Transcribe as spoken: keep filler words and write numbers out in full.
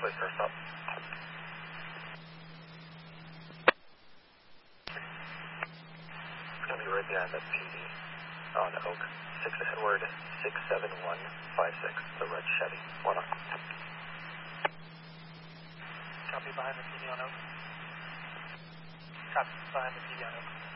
Wait for a stop. It's going to be right behind that P D on Oak. six Edward six seven one five six, the red Chevy. One on. Copy behind the P D on Oak. Copy behind the P D on Oak.